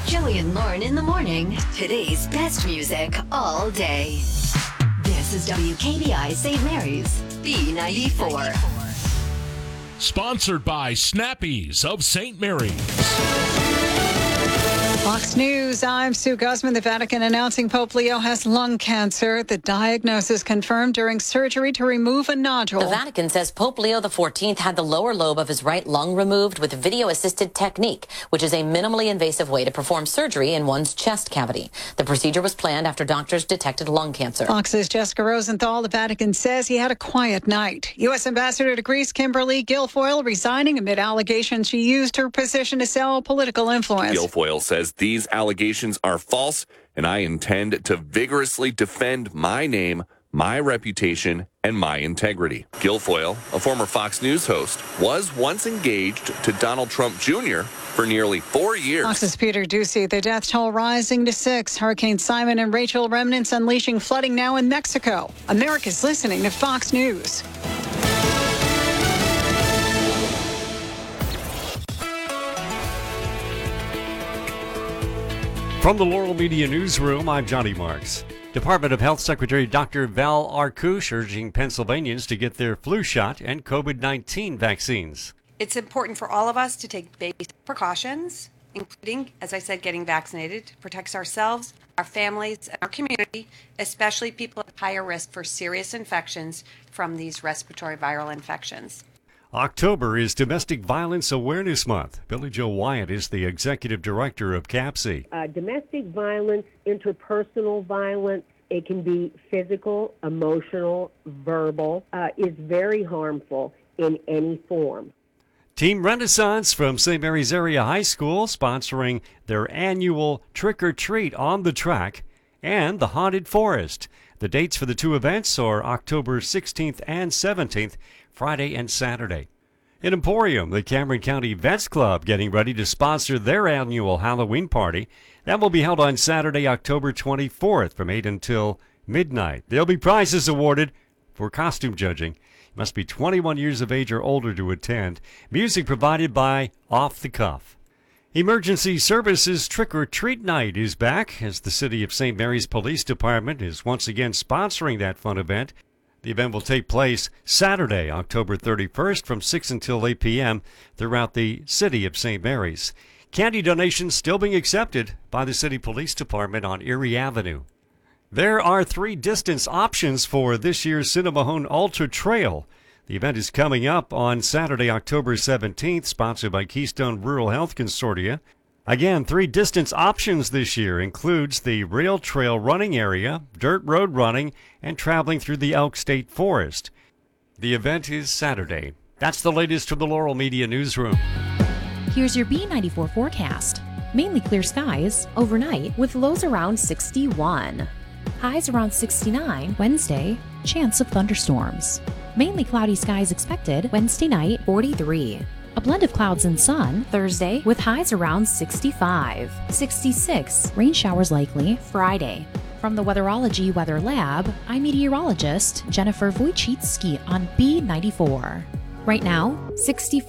Joey and Lauren in the morning. Today's best music all day. This is WKBI St. Mary's, B94. Sponsored by Snappies of St. Mary's. Fox News, I'm Sue Guzman. The Vatican announcing Pope Leo has lung cancer. The diagnosis confirmed during surgery to remove a nodule. The Vatican says Pope Leo XIV had the lower lobe of his right lung removed with video-assisted technique, which is a minimally invasive way to perform surgery in one's chest cavity. The procedure was planned after doctors detected lung cancer. Fox's Jessica Rosenthal. The Vatican says he had a quiet night. U.S. Ambassador to Greece Kimberly Guilfoyle resigning amid allegations she used her position to sell political influence. Guilfoyle says these allegations are false, and I intend to vigorously defend my name, my reputation, and my integrity. Guilfoyle, a former Fox News host, was once engaged to Donald Trump Jr. for nearly 4 years. Fox's Peter Ducey. The death toll rising to 6. Hurricane Simon and Rachel remnants unleashing flooding now in Mexico. America's listening to Fox News. From the Laurel Media Newsroom, I'm Johnny Marks. Department of Health Secretary Dr. Val Arkush urging Pennsylvanians to get their flu shot and COVID-19 vaccines. It's important for all of us to take basic precautions, including, as I said, getting vaccinated to protect ourselves, our families, and our community, especially people at higher risk for serious infections from these respiratory viral infections. October is Domestic Violence Awareness Month. Billy Joe Wyatt is the executive director of CAPC. Domestic violence, interpersonal violence, it can be physical, emotional, verbal, is very harmful in any form. Team Renaissance from St. Mary's Area High School sponsoring their annual Trick or Treat on the Track and the Haunted Forest. The dates for the two events are October 16th and 17th, Friday and Saturday. In Emporium, the Cameron County Vets Club getting ready to sponsor their annual Halloween party. That will be held on Saturday, October 24th from 8 until midnight. There'll be prizes awarded for costume judging. You must be 21 years of age or older to attend. Music provided by Off the Cuff. Emergency Services Trick or Treat Night is back as the City of St. Mary's Police Department is once again sponsoring that fun event. The event will take place Saturday, October 31st from 6 until 8 p.m. throughout the City of St. Mary's. Candy donations still being accepted by the City Police Department on Erie Avenue. There are 3 distance options for this year's Cinnamahone Ultra Trail. The event is coming up on Saturday, October 17th, sponsored by Keystone Rural Health Consortia. Again, 3 distance options this year includes the rail trail running area, dirt road running, and traveling through the Elk State Forest. The event is Saturday. That's the latest from the Laurel Media Newsroom. Here's your B94 forecast. Mainly clear skies overnight with lows around 61. Highs around 69 Wednesday, chance of thunderstorms. Mainly cloudy skies expected Wednesday night, 43. A blend of clouds and sun Thursday with highs around 65. 66, rain showers likely Friday. From the Weatherology Weather Lab, I'm meteorologist Jennifer Wojcicki on B94. Right now, 64.